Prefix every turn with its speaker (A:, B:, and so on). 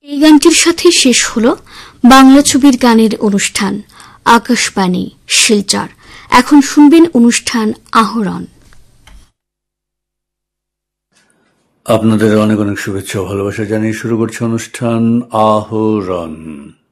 A: এই গানটির সাথে শেষ হলো বাংলা ছবির গানের অনুষ্ঠান আকাশবাণী শিলচর। এখন শুনবেন অনুষ্ঠান আহরণ।
B: আপনাদের অনেক অনেক শুভেচ্ছা ও ভালোবাসা জানিয়ে শুরু করছে অনুষ্ঠান আহরণ।